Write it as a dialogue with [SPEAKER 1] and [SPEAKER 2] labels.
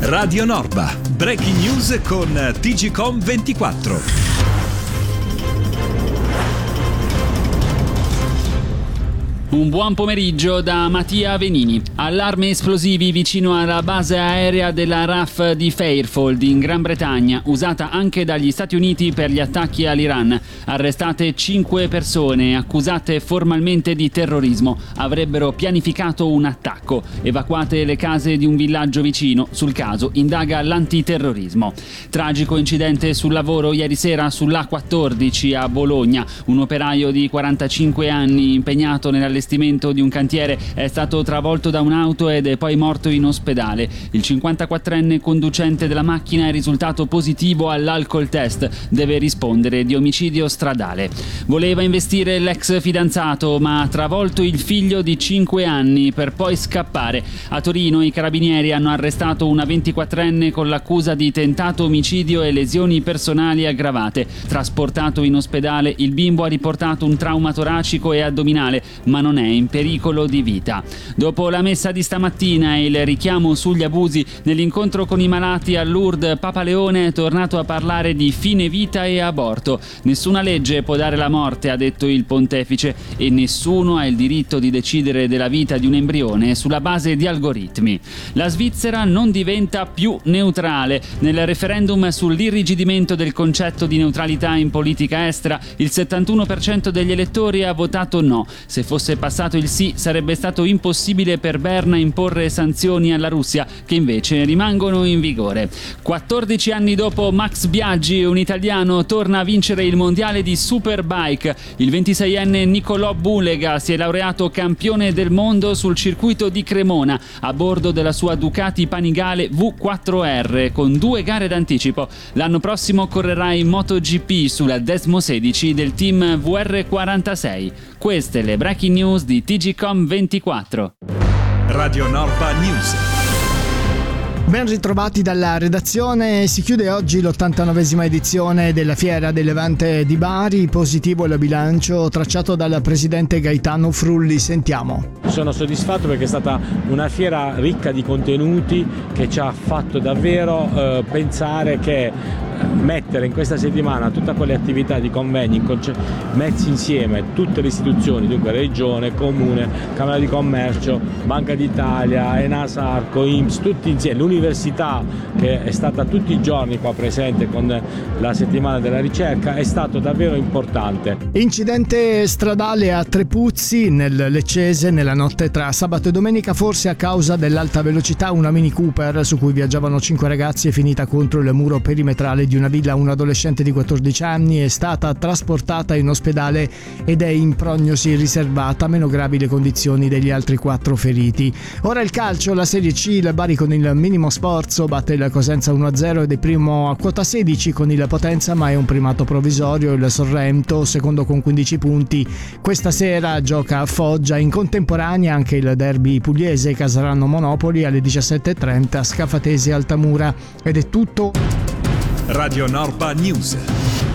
[SPEAKER 1] Radio Norba, breaking news con TGcom 24.
[SPEAKER 2] Un buon pomeriggio da Mattia Venini. Allarme esplosivi vicino alla base aerea della RAF di Fairfield in Gran Bretagna, usata anche dagli Stati Uniti per gli attacchi all'Iran. Arrestate 5 persone accusate formalmente di terrorismo. Avrebbero pianificato un attacco. Evacuate le case di un villaggio vicino. Sul caso indaga l'antiterrorismo. Tragico incidente sul lavoro ieri sera sull'A14 a Bologna. Un operaio di 45 anni impegnato nell'allestimento di un cantiere è stato travolto da un'auto ed è poi morto in ospedale. Il 54enne conducente della macchina è risultato positivo all'alcol test, deve rispondere di omicidio stradale. Voleva investire l'ex fidanzato ma ha travolto il figlio di 5 anni per poi scappare. A Torino i carabinieri hanno arrestato una 24enne con l'accusa di tentato omicidio e lesioni personali aggravate. Trasportato in ospedale, il bimbo ha riportato un trauma toracico e addominale ma non è in pericolo di vita. Dopo la messa di stamattina e il richiamo sugli abusi nell'incontro con i malati a Lourdes, Papa Leone è tornato a parlare di fine vita e aborto. Nessuna legge può dare la morte, ha detto il pontefice, e nessuno ha il diritto di decidere della vita di un embrione sulla base di algoritmi. La Svizzera non diventa più neutrale. Nel referendum sull'irrigidimento del concetto di neutralità in politica estera, il 71% degli elettori ha votato no. Se fosse passato il sì, sarebbe stato impossibile per Berna imporre sanzioni alla Russia, che invece rimangono in vigore. 14 anni dopo Max Biaggi, un italiano torna a vincere il mondiale di Superbike. Il 26enne Nicolò Bulega si è laureato campione del mondo sul circuito di Cremona a bordo della sua Ducati Panigale V4R con 2 gare d'anticipo. L'anno prossimo correrà in MotoGP sulla Desmo 16 del team VR46. Queste le breaking news di TGcom 24.
[SPEAKER 1] Radio Norba News.
[SPEAKER 3] Ben ritrovati dalla redazione. Si chiude oggi l'89esima edizione della Fiera del Levante di Bari. Positivo il bilancio tracciato dal presidente Gaetano Frulli. Sentiamo.
[SPEAKER 4] Sono soddisfatto perché è stata una fiera ricca di contenuti che ci ha fatto davvero pensare che mettere in questa settimana tutte quelle attività di convegni messi insieme tutte le istituzioni, dunque Regione, Comune, Camera di Commercio, Banca d'Italia, Enasarco, INPS, tutti insieme, l'università che è stata tutti i giorni qua presente con la settimana della ricerca, è stato davvero importante.
[SPEAKER 3] Incidente stradale a Trepuzzi nel Leccese nella notte tra sabato e domenica, forse a causa dell'alta velocità. Una Mini Cooper su cui viaggiavano 5 ragazzi è finita contro il muro perimetrale di una villa. Un adolescente di 14 anni è stata trasportata in ospedale ed è in prognosi riservata, meno gravi le condizioni degli altri 4 feriti. Ora il calcio, la Serie C, il Bari con il Minimo Sforzo batte il Cosenza 1-0 ed è primo a quota 16 con il Potenza, ma è un primato provvisorio. Il Sorrento, secondo con 15 punti, questa sera gioca a Foggia. In contemporanea anche il derby pugliese, Casarano Monopoli alle 17:30, Scafatese Altamura. Ed è tutto.
[SPEAKER 1] Radio Norba News.